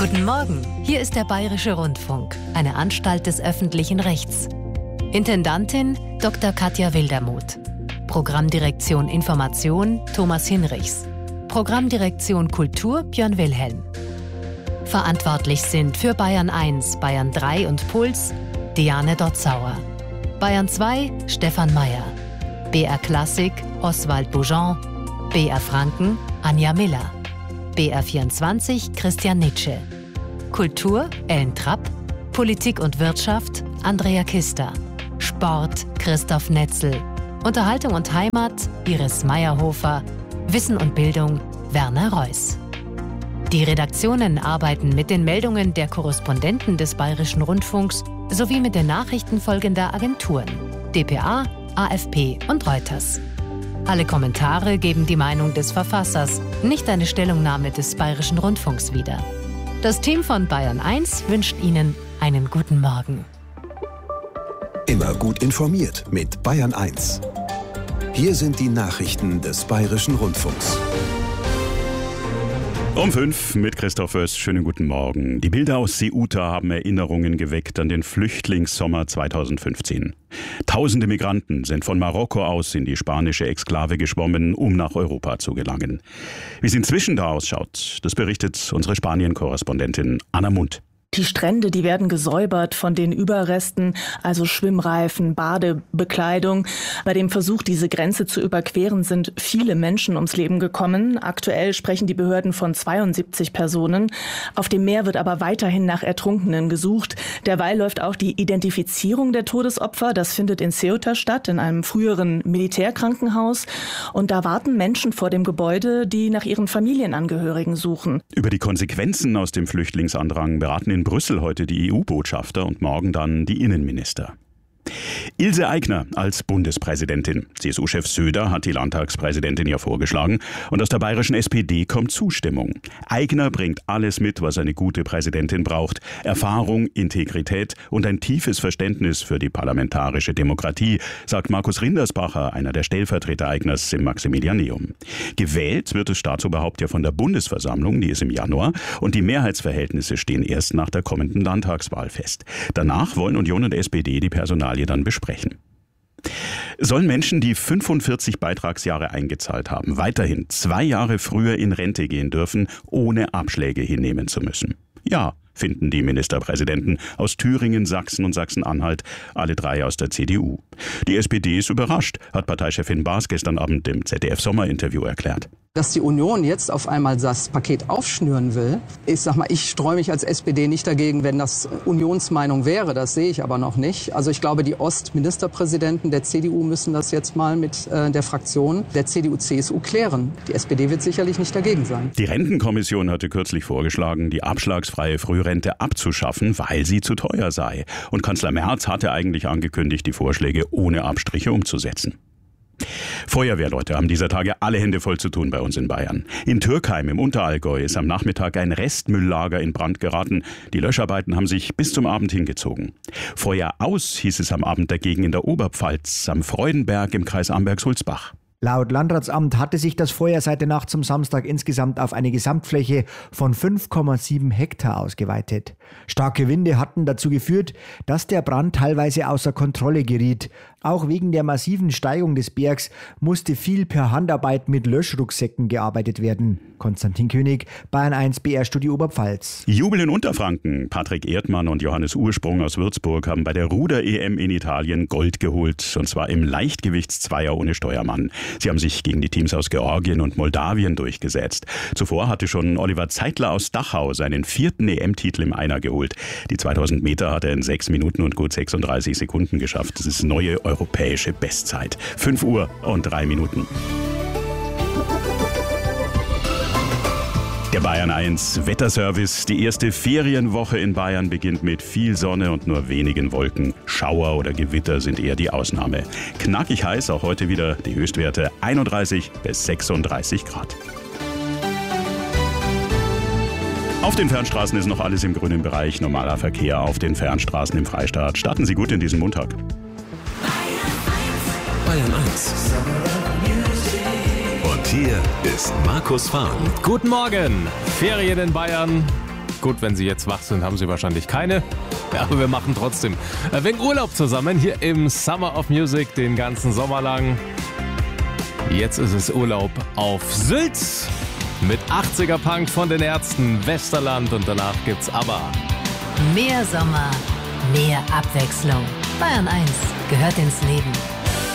Guten Morgen, hier ist der Bayerische Rundfunk, eine Anstalt des öffentlichen Rechts. Intendantin Dr. Katja Wildermuth. Programmdirektion Information Thomas Hinrichs. Programmdirektion Kultur Björn Wilhelm. Verantwortlich sind für Bayern 1, Bayern 3 und Puls Diane Dotzauer. Bayern 2 Stefan Mayer. BR Klassik Oswald Boujon. BR Franken Anja Miller. BR 24 Christian Nitsche. Kultur Ellen Trapp. Politik und Wirtschaft Andrea Kister. Sport Christoph Netzel. Unterhaltung und Heimat Iris Meyerhofer. Wissen und Bildung Werner Reuss. Die Redaktionen arbeiten mit den Meldungen der Korrespondenten des Bayerischen Rundfunks sowie mit den Nachrichten folgender Agenturen: dpa, AFP und Reuters. Alle Kommentare geben die Meinung des Verfassers, nicht eine Stellungnahme des Bayerischen Rundfunks wieder. Das Team von Bayern 1 wünscht Ihnen einen guten Morgen. Immer gut informiert mit Bayern 1. Hier sind die Nachrichten des Bayerischen Rundfunks. Um 5 mit Christoph Oest. Schönen guten Morgen. Die Bilder aus Ceuta haben Erinnerungen geweckt an den Flüchtlingssommer 2015. Tausende Migranten sind von Marokko aus in die spanische Exklave geschwommen, um nach Europa zu gelangen. Wie es inzwischen da ausschaut, das berichtet unsere Spanien-Korrespondentin Anna Mundt. Die Strände, die werden gesäubert von den Überresten, also Schwimmreifen, Badebekleidung. Bei dem Versuch, diese Grenze zu überqueren, sind viele Menschen ums Leben gekommen. Aktuell sprechen die Behörden von 72 Personen. Auf dem Meer wird aber weiterhin nach Ertrunkenen gesucht. Derweil läuft auch die Identifizierung der Todesopfer. Das findet in Ceuta statt, in einem früheren Militärkrankenhaus. Und da warten Menschen vor dem Gebäude, die nach ihren Familienangehörigen suchen. Über die Konsequenzen aus dem Flüchtlingsandrang beraten in Brüssel heute die EU-Botschafter und morgen dann die Innenminister. Ilse Aigner als Bundespräsidentin. CSU-Chef Söder hat die Landtagspräsidentin ja vorgeschlagen und aus der bayerischen SPD kommt Zustimmung. Aigner bringt alles mit, was eine gute Präsidentin braucht. Erfahrung, Integrität und ein tiefes Verständnis für die parlamentarische Demokratie, sagt Markus Rindersbacher, einer der Stellvertreter Aigners im Maximilianeum. Gewählt wird das Staatsoberhaupt ja von der Bundesversammlung, die ist im Januar, und die Mehrheitsverhältnisse stehen erst nach der kommenden Landtagswahl fest. Danach wollen Union und SPD die Personalie dann besprechen. Sollen Menschen, die 45 Beitragsjahre eingezahlt haben, weiterhin 2 Jahre früher in Rente gehen dürfen, ohne Abschläge hinnehmen zu müssen? Ja, finden die Ministerpräsidenten aus Thüringen, Sachsen und Sachsen-Anhalt, alle 3 aus der CDU. Die SPD ist überrascht, hat Parteichefin Baas gestern Abend im ZDF-Sommerinterview erklärt. Dass die Union jetzt auf einmal das Paket aufschnüren will, ich streue mich als SPD nicht dagegen, wenn das Unionsmeinung wäre, das sehe ich aber noch nicht. Also ich glaube, die Ostministerpräsidenten der CDU müssen das jetzt mal mit der Fraktion der CDU-CSU klären. Die SPD wird sicherlich nicht dagegen sein. Die Rentenkommission hatte kürzlich vorgeschlagen, die abschlagsfreie Frührente abzuschaffen, weil sie zu teuer sei. Und Kanzler Merz hatte eigentlich angekündigt, die Vorschläge ohne Abstriche umzusetzen. Feuerwehrleute haben dieser Tage alle Hände voll zu tun bei uns in Bayern. In Türkheim im Unterallgäu ist am Nachmittag ein Restmülllager in Brand geraten. Die Löscharbeiten haben sich bis zum Abend hingezogen. Feuer aus hieß es am Abend dagegen in der Oberpfalz, am Freudenberg im Kreis Amberg-Sulzbach. Laut Landratsamt hatte sich das Feuer seit der Nacht zum Samstag insgesamt auf eine Gesamtfläche von 5,7 Hektar ausgeweitet. Starke Winde hatten dazu geführt, dass der Brand teilweise außer Kontrolle geriet. Auch wegen der massiven Steigung des Bergs musste viel per Handarbeit mit Löschrucksäcken gearbeitet werden. Konstantin König, Bayern 1 BR Studio Oberpfalz. Jubel in Unterfranken. Patrick Erdmann und Johannes Ursprung aus Würzburg haben bei der Ruder-EM in Italien Gold geholt. Und zwar im Leichtgewichtszweier ohne Steuermann. Sie haben sich gegen die Teams aus Georgien und Moldawien durchgesetzt. Zuvor hatte schon Oliver Zeitler aus Dachau seinen 4. EM-Titel im Einer geholt. Die 2000 Meter hat er in 6 Minuten und gut 36 Sekunden geschafft. Das ist neue europäische Bestzeit. 5 Uhr und 3 Minuten. Der Bayern 1 Wetterservice. Die erste Ferienwoche in Bayern beginnt mit viel Sonne und nur wenigen Wolken. Schauer oder Gewitter sind eher die Ausnahme. Knackig heiß auch heute wieder, die Höchstwerte 31 bis 36 Grad. Auf den Fernstraßen ist noch alles im grünen Bereich. Normaler Verkehr auf den Fernstraßen im Freistaat. Starten Sie gut in diesen Montag. Bayern 1. Und hier ist Markus Fahren. Guten Morgen. Ferien in Bayern. Gut, wenn Sie jetzt wach sind, haben Sie wahrscheinlich keine. Ja, aber wir machen trotzdem ein wenig Urlaub zusammen hier im Summer of Music den ganzen Sommer lang. Jetzt ist es Urlaub auf Sylt mit 80er Punk von den Ärzten, Westerland und danach gibt's ABBA. Mehr Sommer, mehr Abwechslung. Bayern 1 gehört ins Leben.